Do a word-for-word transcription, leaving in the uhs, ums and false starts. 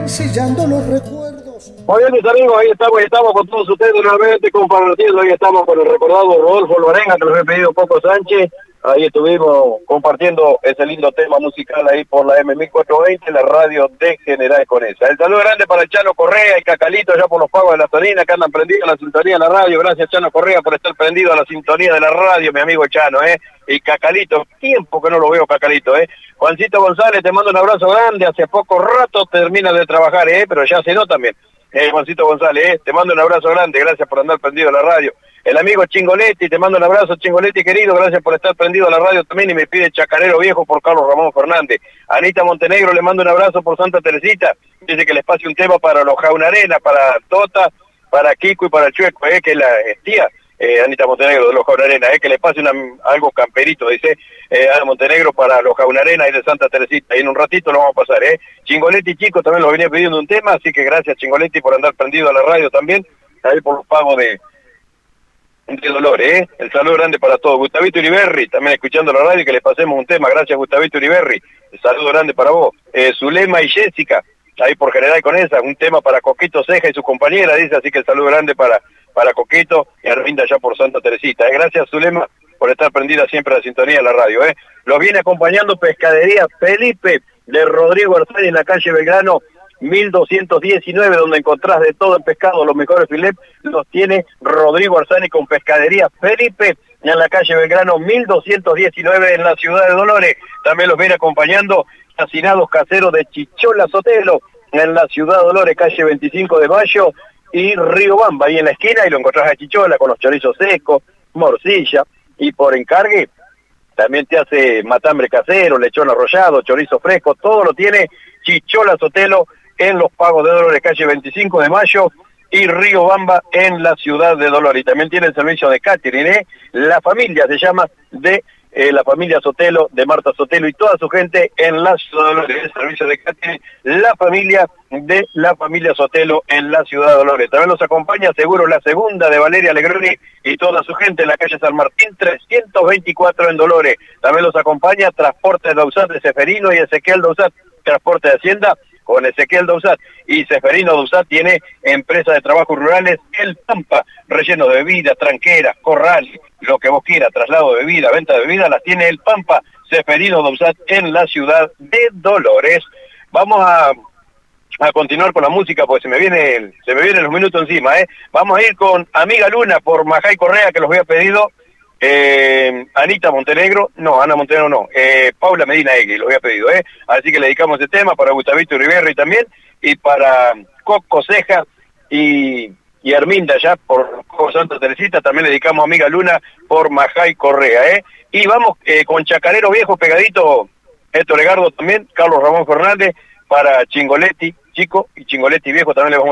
sellando los recuerdos. Muy bien, mis amigos, ahí estamos, ahí estamos con todos ustedes nuevamente compartiendo, ahí estamos con el recordado Rodolfo Lorenga, que nos ha pedido Coco Sánchez. Ahí estuvimos compartiendo ese lindo tema musical ahí por la M mil cuatrocientos veinte, la radio de General Conesa. El saludo grande para Chano Correa y Cacalito allá por los pagos de la Sonina, que andan prendidos a la sintonía de la radio. Gracias, Chano Correa, por estar prendido a la sintonía de la radio, mi amigo Chano, ¿eh? Y Cacalito, tiempo que no lo veo, Cacalito, ¿eh? Juancito González, te mando un abrazo grande, hace poco rato termina de trabajar, ¿eh? Pero ya se nota también. Eh, Juancito González, eh, te mando un abrazo grande, gracias por andar prendido a la radio. El amigo Chingoletti, te mando un abrazo, Chingoletti querido, gracias por estar prendido a la radio también, y me pide Chacarero Viejo por Carlos Ramón Fernández. Anita Montenegro, le mando un abrazo por Santa Teresita, dice que les pase un tema para los Jaunarena, para Tota, para Kiko y para el Chueco, eh, que es la eh, tía, eh, Anita Montenegro de los Jaunarena, eh, que les pase una, algo camperito, dice eh, Ana Montenegro para los Jaunarena y de Santa Teresita, y en un ratito lo vamos a pasar, eh. Chingoletti, chicos, también lo venía pidiendo un tema, así que gracias, Chingoletti, por andar prendido a la radio también, ahí por los pagos de... de Dolores, ¿eh? El saludo grande para todos. Gustavito Uriberri, también escuchando la radio, que les pasemos un tema. Gracias, Gustavito Uriberri. El saludo grande para vos. Eh, Zulema y Jessica, ahí por General Conesa, un tema para Coquito Ceja y su compañera, dice, así que el saludo grande para, para Coquito y Arminda allá por Santa Teresita. ¿eh? Gracias, Zulema, por estar prendida siempre a la sintonía de la radio. ¿eh? Los viene acompañando Pescadería Felipe de Rodrigo Arzani en la calle Belgrano, mil doscientos diecinueve, donde encontrás de todo en pescado, los mejores filets los tiene Rodrigo Arzani con Pescadería Felipe en la calle Belgrano mil doscientos diecinueve en la ciudad de Dolores. También los viene acompañando Hacinados Caseros de Chichola Sotelo en la ciudad de Dolores, calle veinticinco de mayo y Río Bamba, ahí en la esquina, y lo encontrás a Chichola con los chorizos secos, morcilla, y por encargue también te hace matambre casero, lechón arrollado, chorizo fresco, todo lo tiene Chichola Sotelo en los pagos de Dolores, calle veinticinco de mayo y Río Bamba en la ciudad de Dolores. Y también tiene el servicio de catering, ¿eh? La familia se llama de eh, la familia Sotelo, de Marta Sotelo y toda su gente en la ciudad de Dolores. El servicio de catering, la familia de la familia Sotelo en la ciudad de Dolores. También los acompaña Seguro La Segunda de Valeria Alegroni y toda su gente en la calle San Martín trescientos veinticuatro en Dolores. También los acompaña Transporte de Usat de Seferino y Ezequiel de Usat, Transporte de Hacienda con Ezequiel Dousat, y Seferino Dousat tiene empresa de trabajos rurales El Pampa, relleno de bebidas, tranqueras, corral, lo que vos quieras, traslado de bebida, venta de bebida, las tiene El Pampa, Seferino Dousat en la ciudad de Dolores. Vamos a, a continuar con la música porque se me viene se me vienen los minutos encima, ¿eh? Vamos a ir con Amiga Luna por Majay Correa, que los había pedido. Eh, Anita Montenegro, no, Ana Montenegro no, eh, Paula Medina Egui, lo había pedido, eh, así que le dedicamos este tema para Gustavito Uriberri también, y para Coco Ceja y, y Arminda ya por Santa Teresita, también le dedicamos a Amiga Luna por Majay Correa, eh, y vamos eh, con Chacarero Viejo pegadito, Héctor Legardo también, Carlos Ramón Fernández, para Chingoletti Chico y Chingoletti Viejo también le vamos